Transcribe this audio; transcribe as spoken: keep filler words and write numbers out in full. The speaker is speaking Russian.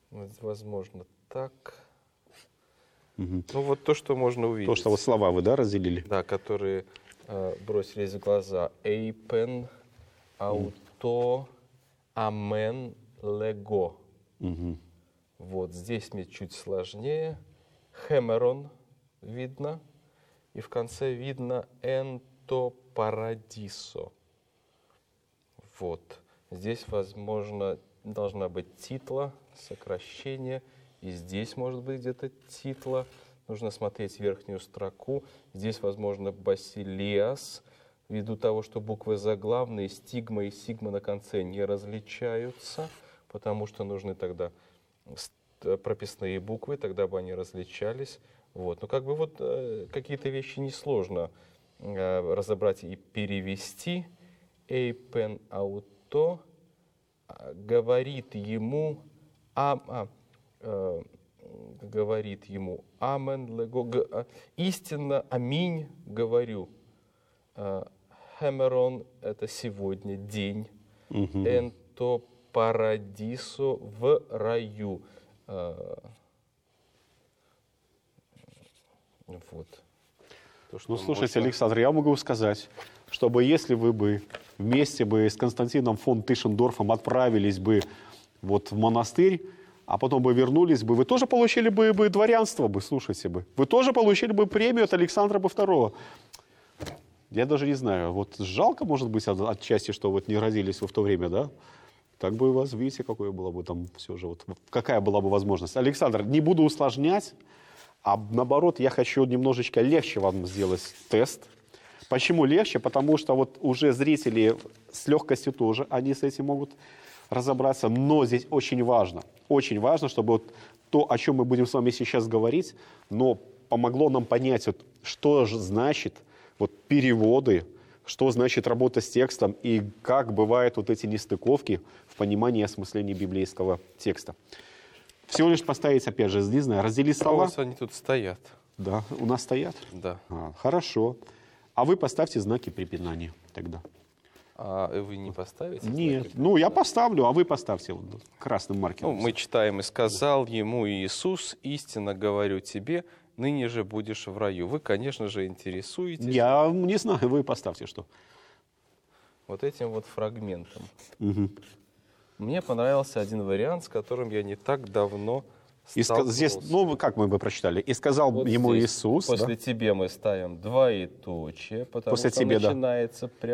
Вот, возможно, так. Угу. Ну, вот то, что можно увидеть. То, что вот слова вы, да, разделили? Да, которые э, бросились в глаза. Эйпен, ауто, амен, лего. Угу. Вот здесь мне чуть сложнее. Хемерон видно. И в конце видно энто парадисо. Вот. Здесь, возможно, должна быть титла, сокращение. И здесь может быть где-то титла. Нужно смотреть верхнюю строку. Здесь, возможно, басилиас. Ввиду того, что буквы заглавные, стигма и сигма на конце не различаются, потому что нужны тогда прописные буквы, тогда бы они различались. Вот. Но как бы вот э, какие-то вещи несложно э, разобрать и перевести. Эйпен ауто говорит ему, а, а, э, говорит ему, амен лего, г, а, истинно, аминь, говорю. Хемерон — это сегодня день. Угу. Энто парадисо в раю. Вот. То, что Ну, слушайте, можно... Александр, я могу сказать, чтобы если вы бы вместе бы с Константином фон Тишендорфом отправились бы вот в монастырь, а потом бы вернулись бы, вы тоже получили бы, бы дворянство бы, слушайте бы. Вы тоже получили бы премию от Александра второго. Я даже не знаю, вот жалко, может быть, от, отчасти, что вот не родились вы в то время, да? Так бы у вас, видите, какое было бы там все же, вот, какая была бы возможность. Александр, не буду усложнять, а наоборот, я хочу немножечко легче вам сделать тест. Почему легче? Потому что вот уже зрители с легкостью тоже, они с этим могут разобраться, но здесь очень важно, очень важно, чтобы вот то, о чем мы будем с вами сейчас говорить, но помогло нам понять, вот, что же значит вот, переводы, что значит работа с текстом и как бывают вот эти нестыковки в понимании и осмыслении библейского текста. Всего лишь поставить, опять же, не знаю, разделить слова. А у вас они тут стоят. Да, у нас стоят? Да. А, хорошо. А вы поставьте знаки препинания тогда. А вы не поставите? Нет, ну я поставлю, а вы поставьте вот, красным маркером. Ну, мы читаем: «И сказал ему Иисус, истинно говорю тебе, ныне же будешь в раю». Вы, конечно же, интересуетесь Я не знаю, вы поставьте что. вот этим вот фрагментом. Угу. Мне понравился один вариант, с которым я не так давно И сталкивался. здесь, ну, как мы бы прочитали? «И сказал Вот ему здесь Иисус». После да? тебе мы ставим двоеточие, потому После что тебе, да. начинается прям